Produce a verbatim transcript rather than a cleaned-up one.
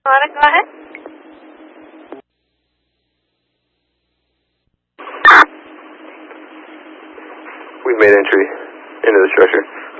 Alana, go ahead. We've made entry into the structure.